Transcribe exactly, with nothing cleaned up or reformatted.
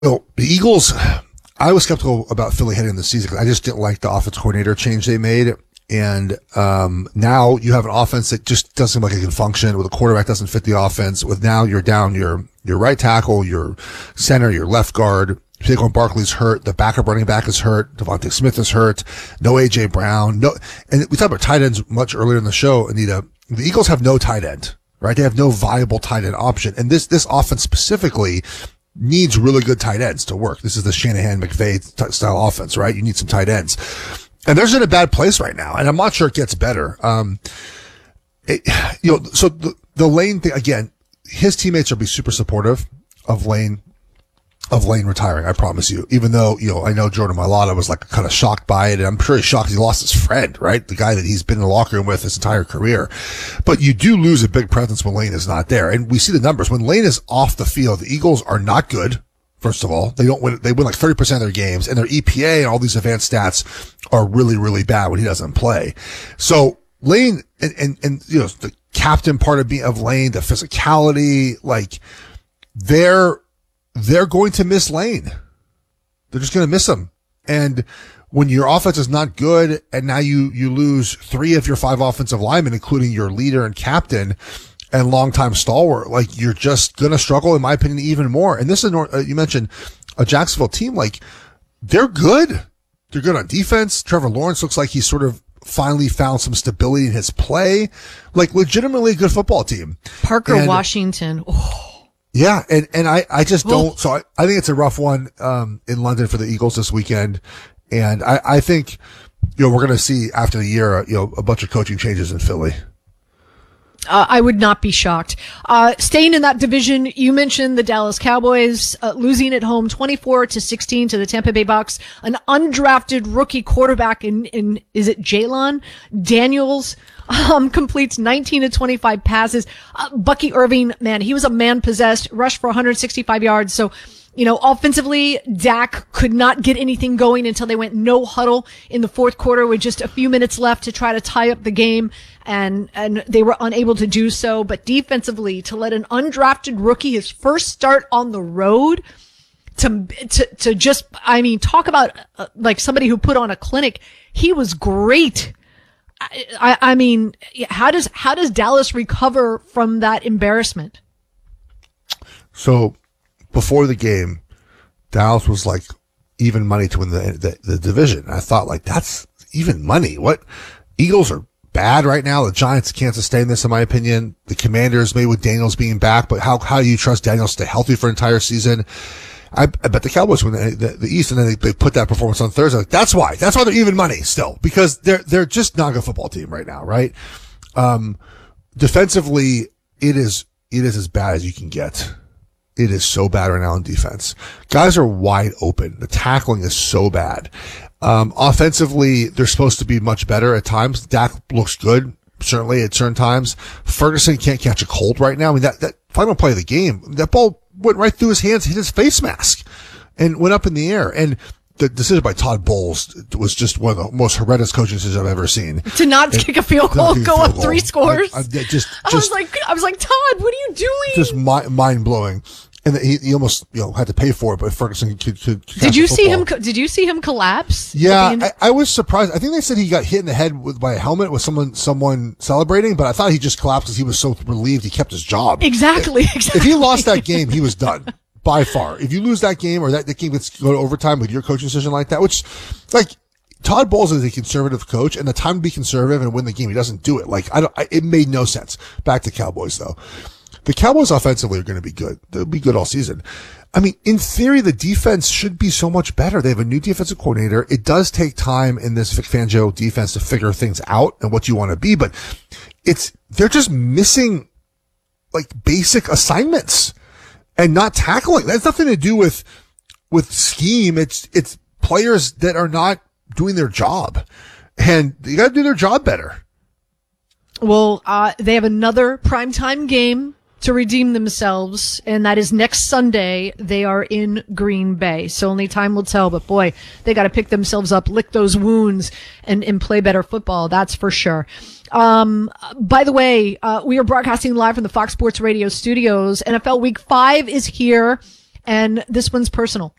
know, the Eagles, I was skeptical about Philly heading into the season because I just didn't like the offense coordinator change they made. And um now you have an offense that just doesn't seem like it can function, with a quarterback doesn't fit the offense. With now you're down your your right tackle, your center, your left guard. Saquon Barkley's hurt. The backup running back is hurt. Devontae Smith is hurt. No A J Brown. No, and we talked about tight ends much earlier in the show, Anita. The Eagles have no tight end, right? They have no viable tight end option. And this, this offense specifically needs really good tight ends to work. This is the Shanahan McVay style offense, right? You need some tight ends. And they're in a bad place right now. And I'm not sure it gets better. Um, it, you know, so the, the Lane thing, again, his teammates will be super supportive of Lane. Of Lane retiring, I promise you. Even though, you know, I know Jordan Mailata was like kind of shocked by it, and I'm sure he's shocked he lost his friend, right? The guy that he's been in the locker room with his entire career. But you do lose a big presence when Lane is not there. And we see the numbers. When Lane is off the field, the Eagles are not good. First of all, they don't win, they win like thirty percent of their games, and their E P A and all these advanced stats are really, really bad when he doesn't play. So Lane and, and, and, you know, the captain part of being, of Lane, the physicality, like they're, they're going to miss Lane. They're just going to miss him. And when your offense is not good, and now you, you lose three of your five offensive linemen, including your leader and captain and longtime stalwart, like you're just going to struggle, in my opinion, even more. And this is, uh, you mentioned a Jacksonville team, like they're good. They're good on defense. Trevor Lawrence looks like he's sort of finally found some stability in his play, like legitimately a good football team. Parker and, Washington. Oh. Yeah, and, and I, I just don't, so I, I think it's a rough one, um, in London for the Eagles this weekend. And I, I think, you know, we're going to see after the year, you know, a bunch of coaching changes in Philly. Uh, I would not be shocked. Uh, staying in that division, you mentioned the Dallas Cowboys, uh, losing at home twenty-four to sixteen to the Tampa Bay Bucks. An undrafted rookie quarterback in, in, is it Jalen Daniels, um, completes nineteen to twenty-five passes. Uh, Bucky Irving, man, he was a man possessed, rushed for one hundred sixty-five yards. So, you know, offensively, Dak could not get anything going until they went no huddle in the fourth quarter with just a few minutes left to try to tie up the game. And, and they were unable to do so. But defensively, to let an undrafted rookie, his first start on the road, to, to, to just, I mean, talk about uh, like somebody who put on a clinic. He was great. I, I, I mean, how does, how does Dallas recover from that embarrassment? So, before the game, Dallas was like even money to win the, the, the division. I thought, like, that's even money. What? Eagles are bad right now. The Giants can't sustain this, in my opinion. The Commanders, maybe with Daniels being back, but how, how do you trust Daniels to stay healthy for an entire season? I, I bet the Cowboys win the, the, the East, and then they, they put that performance on Thursday. Like, that's why. That's why they're even money still, because they're, they're just not a good football team right now, right? Um, defensively, it is, it is as bad as you can get. It is so bad right now on defense. Guys are wide open. The tackling is so bad. Um, offensively, they're supposed to be much better at times. Dak looks good, certainly at certain times. Ferguson can't catch a cold right now. I mean, that, that final play of the game, that ball went right through his hands, hit his face mask, and went up in the air. And the decision by Todd Bowles was just one of the most horrendous coaching decisions I've ever seen. To not and, kick a field goal, go up goal. three scores. I, I, just, just, I was like, I was like, Todd, what are you doing? Just mi- mind blowing. And he, he almost, you know, had to pay for it, but Ferguson could, could Did you see him, did you see him collapse? Yeah, I, I was surprised. I think they said he got hit in the head with, by a helmet with someone, someone celebrating, but I thought he just collapsed because he was so relieved he kept his job. Exactly, if, exactly. If he lost that game, he was done. By far. If you lose that game, or that the game gets go to overtime with your coaching decision like that, which, like, Todd Bowles is a conservative coach, and the time to be conservative and win the game, he doesn't do it. Like, I don't, I, it made no sense. Back to Cowboys, though. The Cowboys offensively are going to be good. They'll be good all season. I mean, in theory, the defense should be so much better. They have a new defensive coordinator. It does take time in this Vic Fangio defense to figure things out and what you want to be, but it's, they're just missing, like, basic assignments and not tackling. That's nothing to do with, with scheme. It's, it's players that are not doing their job, and you got to do their job better. Well, uh, they have another primetime game to redeem themselves, and that is next Sunday. They are in Green Bay, so only time will tell, but boy, they got to pick themselves up, lick those wounds, and, and play better football, that's for sure. Um, by the way, uh, we are broadcasting live from the Fox Sports Radio studios. N F L Week five is here, and this one's personal.